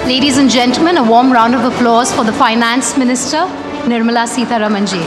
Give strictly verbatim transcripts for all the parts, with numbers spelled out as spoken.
Ladies and gentlemen, a warm round of applause for the Finance Minister, Nirmala Sitharaman ji.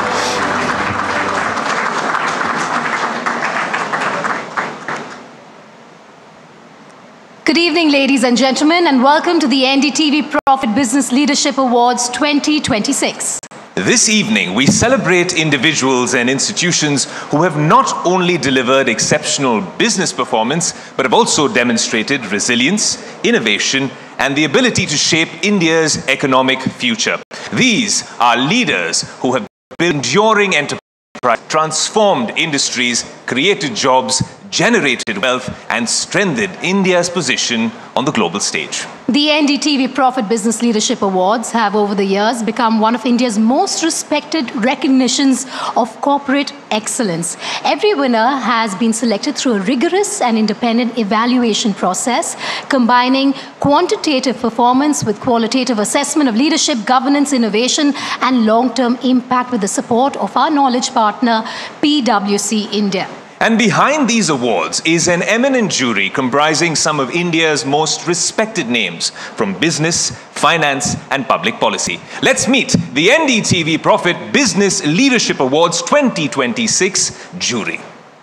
Good evening, ladies and gentlemen, and welcome to the N D T V Profit Business Leadership Awards twenty twenty-six. This evening, we celebrate individuals and institutions who have not only delivered exceptional business performance, but have also demonstrated resilience, innovation, and the ability to shape India's economic future. These are leaders who have built enduring enterprise, transformed industries, created jobs, generated wealth, and strengthened India's position on the global stage. The N D T V Profit Business Leadership Awards have over the years become one of India's most respected recognitions of corporate excellence. Every winner has been selected through a rigorous and independent evaluation process, combining quantitative performance with qualitative assessment of leadership, governance, innovation, and long-term impact with the support of our knowledge partner, P W C India. And behind these awards is an eminent jury comprising some of India's most respected names from business, finance, and public policy. Let's meet the N D T V Profit Business Leadership Awards twenty twenty-six jury.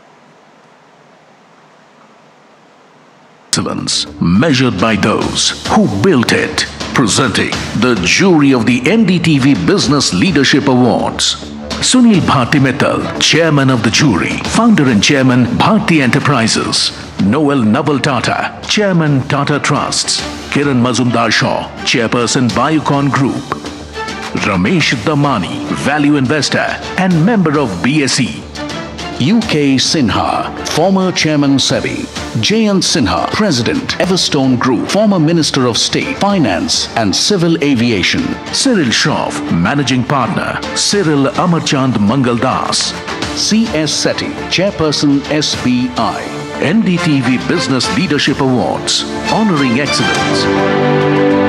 Excellence measured by those who built it. Presenting the jury of the N D T V Business Leadership Awards. Sunil Bharti Mittal, Chairman of the jury, Founder and Chairman, Bharti Enterprises. Noel Naval Tata, Chairman, Tata Trusts. Kiran Mazumdar Shaw, Chairperson, Biocon Group. Ramesh Damani, Value Investor and member of B S E. U K Sinha, former Chairman SEBI. Jayant Sinha, President, Everstone Group, former Minister of State, Finance and Civil Aviation. Cyril Shroff, Managing Partner, Cyril Amarchand Mangaldas. C S Sethi, Chairperson S B I. N D T V Business Leadership Awards, honoring excellence.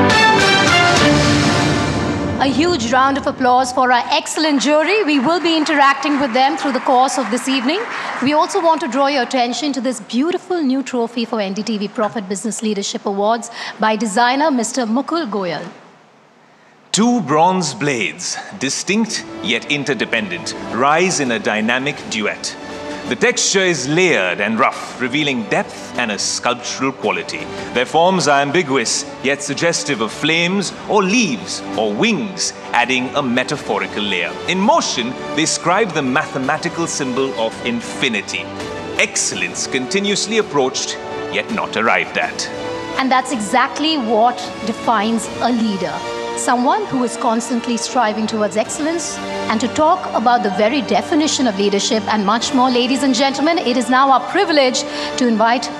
A huge round of applause for our excellent jury. We will be interacting with them through the course of this evening. We also want to draw your attention to this beautiful new trophy for N D T V Profit Business Leadership Awards by designer Mister Mukul Goyal. Two bronze blades, distinct yet interdependent, rise in a dynamic duet. The texture is layered and rough, revealing depth and a sculptural quality. Their forms are ambiguous, yet suggestive of flames or leaves or wings, adding a metaphorical layer. In motion, they scribe the mathematical symbol of infinity. Excellence continuously approached, yet not arrived at. And that's exactly what defines a leader. Someone who is constantly striving towards excellence. And to talk about the very definition of leadership and much more, ladies and gentlemen, it is now our privilege to invite